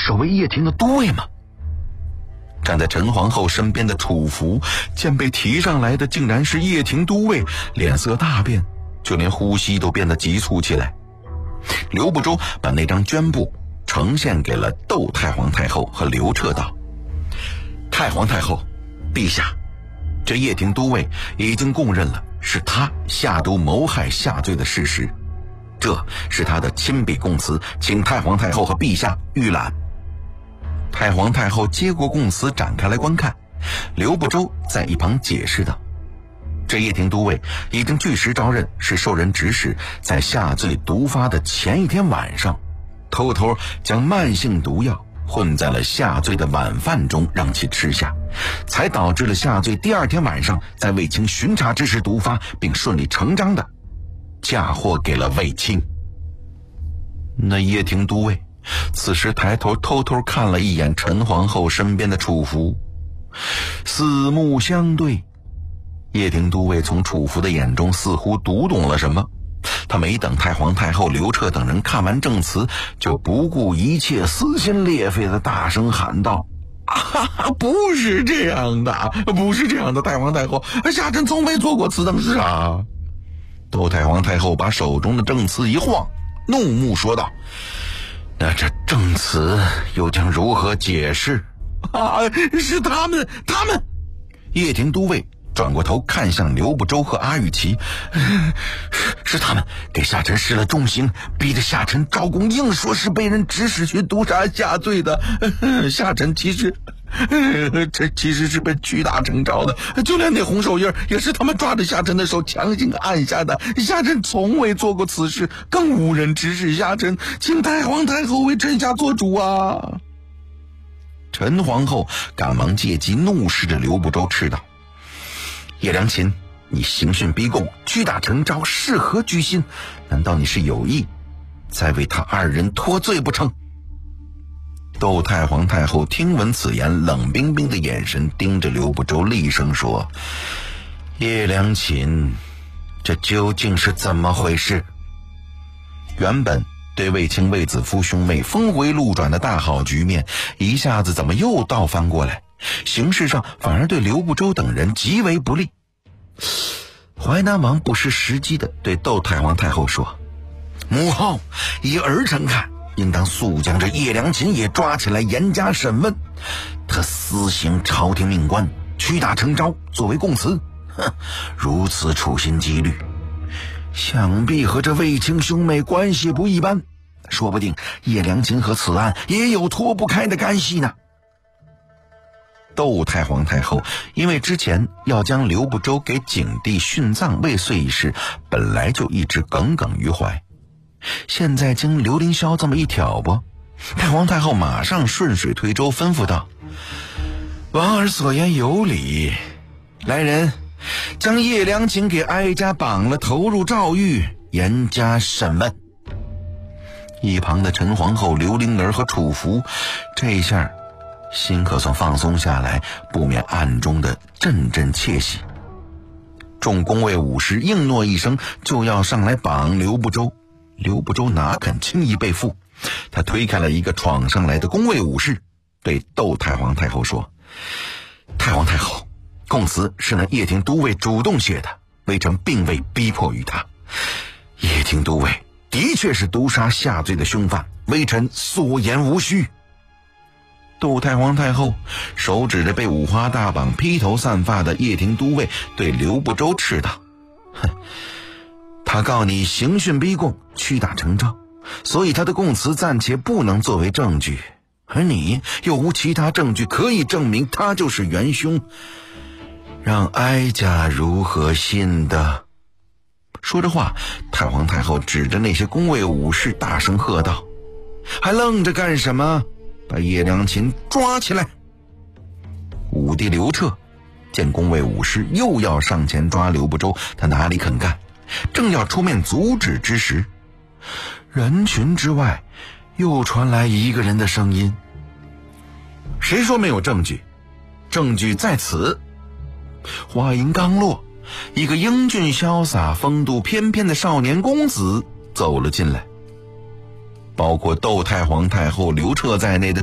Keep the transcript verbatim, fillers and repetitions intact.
守卫掖庭的都尉吗？站在陈皇后身边的楚服见被提上来的竟然是掖庭都尉，脸色大变，就连呼吸都变得急促起来。刘不周把那张绢布呈现给了窦太皇太后和刘彻道：太皇太后，陛下，这掖庭都尉已经供认了是他下毒谋害下罪的事实，这是他的亲笔供词，请太皇太后和陛下预览。太皇太后接过供词展开来观看，刘不周在一旁解释道：这掖庭都尉已经据实招认，是受人指使，在下罪毒发的前一天晚上，偷偷将慢性毒药混在了下罪的晚饭中让其吃下，才导致了下罪第二天晚上在卫青巡查之时毒发，并顺理成章的嫁祸给了卫青。那掖庭都尉此时抬头偷偷看了一眼陈皇后身边的楚服，四目相对，掖庭都尉从楚服的眼中似乎读懂了什么，他没等太皇太后、刘彻等人看完证词，就不顾一切撕心裂肺的大声喊道：啊，不是这样的，不是这样的，太皇太后，下臣从没做过此等事啊！窦太皇太后把手中的证词一晃，怒目说道：那这证词又将如何解释？啊，是他们，他们！掖庭都尉转过头看向刘不周和阿玉琪，是他们给下臣施了重刑，逼着下臣招供，硬说是被人指使去毒杀下罪的。下臣其实这其实是被屈打成招的，就连那红手印也是他们抓着下臣的手强行按下的，下臣从未做过此事，更无人指使下臣，请太皇太后为臣下做主啊！陈皇后赶忙借机怒视着刘不周，斥道：叶良琴，你刑讯逼供，屈打成招，是何居心？难道你是有意在为他二人脱罪不成？窦太皇太后听闻此言，冷冰冰的眼神盯着刘不周，厉声说：叶良琴，这究竟是怎么回事？原本对卫青、卫子夫兄妹峰回路转的大好局面，一下子怎么又倒翻过来？形势上反而对刘不周等人极为不利。淮南王不失时机地对窦太皇太后说：母后，以儿臣看，应当速将这叶良琴也抓起来严加审问，他私行朝廷命官，屈打成招，作为供词，哼，如此处心积虑，想必和这卫青兄妹关系不一般，说不定叶良琴和此案也有脱不开的干系呢。窦太皇太后因为之前要将刘不周给景帝殉葬未遂一事，本来就一直耿耿于怀，现在经刘凌霄这么一挑拨，太皇太后马上顺水推舟，吩咐道：王儿所言有理，来人，将叶良琴给挨家绑了，投入诏狱，严加审问。一旁的陈皇后、刘灵儿和楚服这下心可算放松下来，不免暗中的阵阵窃喜。众宫卫武士应诺一声，就要上来绑刘不周。刘不周哪肯轻易被缚，他推开了一个闯上来的宫卫武士，对窦太皇太后说：太皇太后，供词是那掖庭都尉主动写的，微臣并未逼迫于他。掖庭都尉的确是毒杀下罪的凶犯，微臣所言无虚。窦太皇太后手指着被五花大绑、披头散发的掖庭都尉，对刘不周斥道：哼，他告你刑讯逼供，屈打成招，所以他的供词暂且不能作为证据，而你又无其他证据可以证明他就是元凶，让哀家如何信的？说着话，太皇太后指着那些宫卫武士大声喝道：还愣着干什么？把叶良琴抓起来！武帝刘彻见宫卫武士又要上前抓刘不周，他哪里肯干，正要出面阻止之时，人群之外又传来一个人的声音：谁说没有证据？证据在此！话音刚落，一个英俊潇洒、风度翩翩的少年公子走了进来。包括窦太皇太后、刘彻在内的